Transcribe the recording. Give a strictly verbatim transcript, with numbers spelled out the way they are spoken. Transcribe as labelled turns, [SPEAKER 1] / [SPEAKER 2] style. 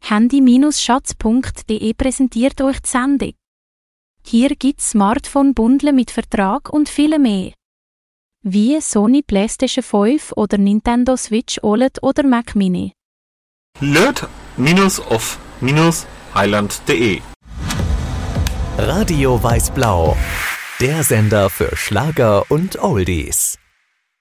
[SPEAKER 1] Handy Schatz punkt de präsentiert euch die Sendung. Hier gibt's Smartphone-Bundle mit Vertrag und viel mehr. Wie Sony PlayStation fünf oder Nintendo Switch O L E D oder Mac Mini.
[SPEAKER 2] Löt auf highland punkt de
[SPEAKER 3] Radio Weiß-Blau, der Sender für Schlager und Oldies.